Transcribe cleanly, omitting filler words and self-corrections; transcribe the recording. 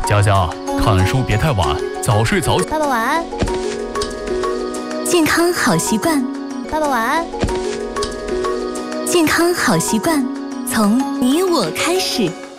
佳佳，看书别太晚，早睡早起。 爸爸晚安。 健康好习惯， 爸爸晚安。 健康好习惯，从你我开始。